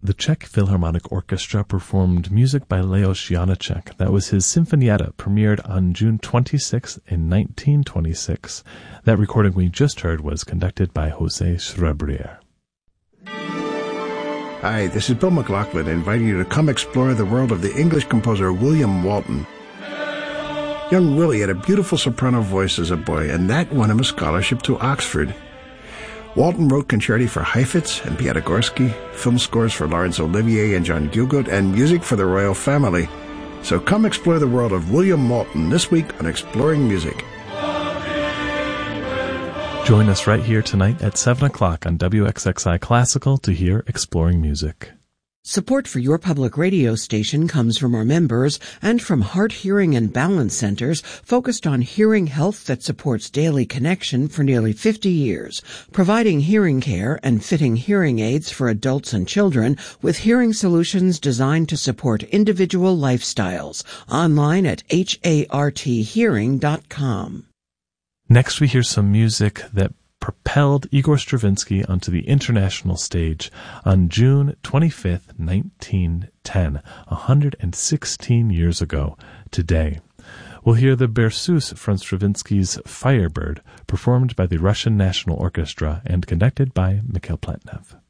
the Czech Philharmonic Orchestra performed music by Leos Janáček. That was his Sinfonietta, premiered on June 26th in 1926. That recording we just heard was conducted by José Chrebrier. Hi, this is Bill McLaughlin inviting you to come explore the world of the English composer William Walton. Young Willie had a beautiful soprano voice as a boy, and that won him a scholarship to Oxford. Walton wrote concerti for Heifetz and Piatigorsky, film scores for Laurence Olivier and John Gielgud, and music for the royal family. So come explore the world of William Walton this week on Exploring Music. Join us right here tonight at 7 o'clock on WXXI Classical to hear Exploring Music. Support for your public radio station comes from our members and from Heart, Hearing, and Balance Centers focused on hearing health that supports daily connection for nearly 50 years, providing hearing care and fitting hearing aids for adults and children with hearing solutions designed to support individual lifestyles. Online at harthearing.com. Next we hear some music that propelled Igor Stravinsky onto the international stage on June 25th, 1910, 116 years ago today. We'll hear the Berceuse from Stravinsky's Firebird, performed by the Russian National Orchestra and conducted by Mikhail Plotnev.